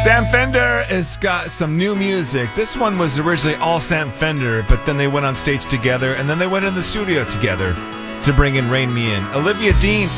Sam Fender has got some new music. This one was originally all Sam Fender, but then they went on stage together, and then they went in the studio together to bring in Rain Me In. Olivia Dean